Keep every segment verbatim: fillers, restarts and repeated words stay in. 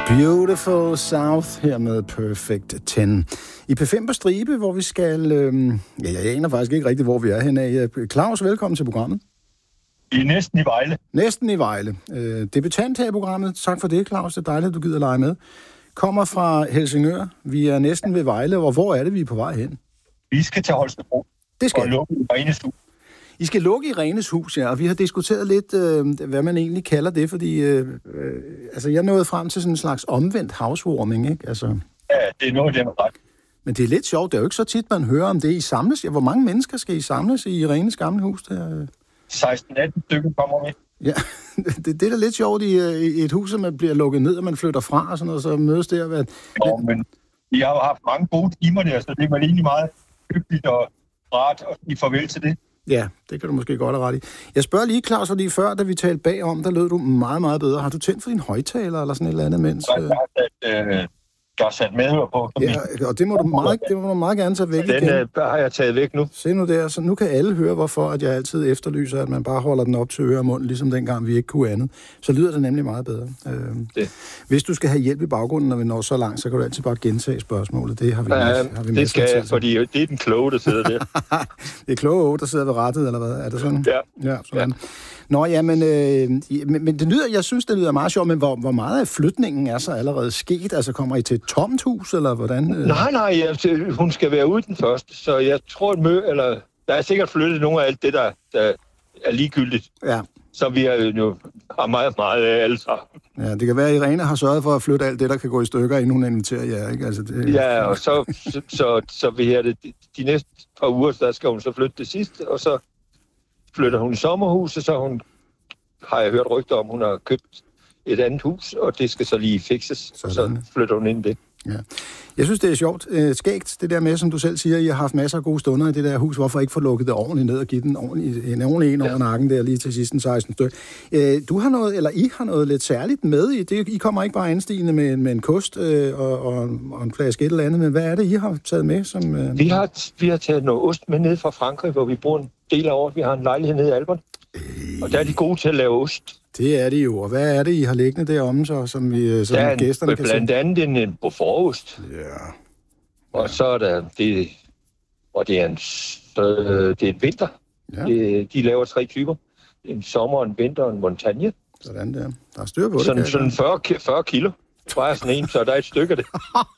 Beautiful South her med Perfect ti. I P fem på stribe, hvor vi skal... Øh, ja, jeg aner faktisk ikke rigtigt, hvor vi er henne. Claus, velkommen til programmet. I næsten i Vejle. Næsten i Vejle. Øh, debutant her i programmet. Tak for det, Claus. Det er dejligt, at du gider lege med. Kommer fra Helsingør. Vi er næsten ved Vejle. Og hvor er det, vi er på vej hen? Vi skal til Holstebro. Det skal og lukke i Renes hus. I skal lukke i Renes hus, ja. Og vi har diskuteret lidt, øh, hvad man egentlig kalder det, fordi øh, øh, altså, jeg nåede frem til sådan en slags omvendt housewarming, ikke? Altså... Ja, det er noget, det er ret. Men det er lidt sjovt. Det er jo ikke så tit, man hører om det. I samles. Hvor mange mennesker skal I samles i Renes gamle hus? Der? seksten atten stykker kommer med. Ja, det, det er da lidt sjovt i, i et hus, at man bliver lukket ned, og man flytter fra og sådan noget, så mødes der. Hvad... Jo, men vi har jo haft mange gode timer der, så det var egentlig meget hyggeligt og rart at sige farvel til det. Ja, det kan du måske godt have ret i. Jeg spørger lige, Claus, fordi før, da vi talte bagom, der lød du meget, meget bedre. Har du tændt for din højtaler eller sådan et eller andet, mens... Jeg har sat, øh, jeg har sat medhør på. Ja, og det må du meget, det må du meget gerne tage væk den, igen. Den har jeg taget væk nu. Se nu der, så nu kan alle høre, hvorfor at jeg altid efterlyser, at man bare holder den op til øre og mund, ligesom dengang vi ikke kunne andet. Så lyder det nemlig meget bedre. Øh, Hvis du skal have hjælp i baggrunden, når vi når så langt, så kan du altid bare gentage spørgsmålet. Det har vi, ja, med, har vi det skal jeg, fordi det er den kloge, der sidder der. Det er kloge, der sidder ved rattet, eller hvad? Er det sådan? Ja. Ja, sådan. Ja. Nå, ja, men, øh, men, men det lyder, jeg synes, det lyder meget sjovt, men hvor, hvor meget af flytningen er så allerede sket? Altså, kommer I til et tomt hus, eller hvordan? Øh? Nej, nej, altså, hun skal være ude den første, så jeg tror, at mø, eller der er sikkert flyttet nogle af alt det, der, der er ligegyldigt. Ja. Så vi har jo har meget, meget af alle sammen. Ja, det kan være, at Irene har sørget for at flytte alt det, der kan gå i stykker, inden hun inviterer jer, ikke? Altså, det... Ja, og så, så, så, så vi her det, de næste par uger, der skal hun så flytte det sidste, og så flytter hun i sommerhuset, så hun, har jeg hørt rygter om, hun har købt et andet hus, og det skal så lige fikses, og så flytter hun ind i det. Ja. Jeg synes, det er sjovt. Skægt, det der med, som du selv siger, I har haft masser af gode stunder i det der hus. Hvorfor ikke få lukket det ordentligt ned og give den ordentlig, en ordentlig en over ja. nakken der lige til sidst seksten stykker. Du har noget, eller I har noget lidt særligt med i det. I kommer ikke bare anstigende med, med en kost øh, og, og, og en flaske et eller andet, men hvad er det, I har taget med? Som, øh... vi, har, vi har taget noget ost med ned fra Frankrig, hvor vi bor en del af året. Vi har en lejlighed nede i Alperne, øh... og der er de gode til at lave ost. Det er det jo. Og hvad er det, I har liggende deromme, så, som, vi, som der gæsterne kan se? Blandt andet en, en Beaufortost. Ja. Og så er der det, og det er en, øh, det er en vinter. Ja. Det, de laver tre typer. En sommer, en vinter og en montagne. Sådan der. Der er styr på det. Sådan, sådan fyrre, fyrre kilo. Bare sådan en, så der er et stykke af det.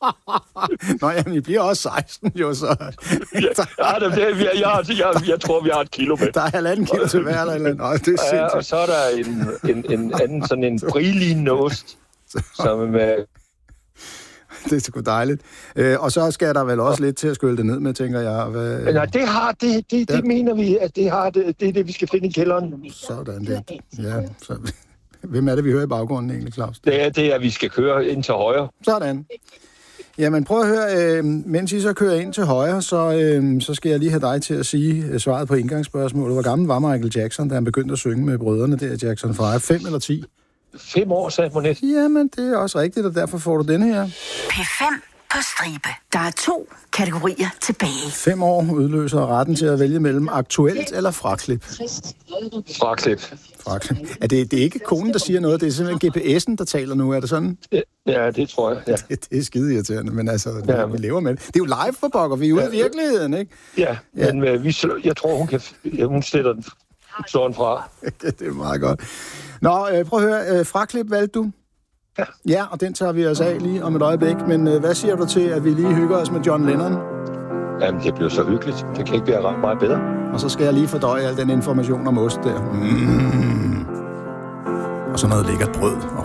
Nå, jamen, I bliver også seksten, jo, så... ja, ja, det, jeg, jeg, jeg, jeg tror, vi har et kilo med. Der er halvanden kilo til hver, eller eller Nå, det er ja, og så er der en, en, en anden, sådan en brie-lignende ost, som med... Det er sgu dejligt. Øh, og så skal der vel også lidt til at skylde det ned med, tænker jeg. Hvad... Nej, det har det, det, det ja. mener vi, at det har det, det er det, vi skal finde i kælderen. Sådan det. Ja, så... Hvem er det, vi hører i baggrunden egentlig, Claus? Det er det, at vi skal køre ind til højre. Sådan. Jamen prøv at høre, øh, mens I så kører ind til højre, så, øh, så skal jeg lige have dig til at sige øh, svaret på indgangsspørgsmålet. Hvor gammel var Michael Jackson, da han begyndte at synge med brødrene der, Jackson five? Fem eller ti? Fem år, sagde Monet. Jamen, det er også rigtigt, og derfor får du denne her. P fem på stribe. Der er to kategorier tilbage. Fem år udløser retten til at vælge mellem aktuelt eller fraklip. Fraklip. Fraklip. Er det, det er ikke konen, der siger noget, det er simpelthen G P S'en, der taler nu, er det sådan? Ja, det tror jeg, ja. Det, det er skide irriterende, men altså, ja, men... vi lever med det. Det er jo live for pokker, vi er ude ja, i virkeligheden, ikke? Ja, ja. men uh, vi, jeg tror, hun kan, ja, hun sætter den, slår den fra. Det er meget godt. Nå, øh, prøv at høre, øh, fraklip valgte du? Ja. Ja, og den tager vi os af lige om et øjeblik, men øh, hvad siger du til, at vi lige hygger os med John Lennon? Jamen, det bliver så hyggeligt. Det kan ikke være ret meget bedre. Og så skal jeg lige fordøje al den information om ost der. Mm. Og så noget lækkert brød.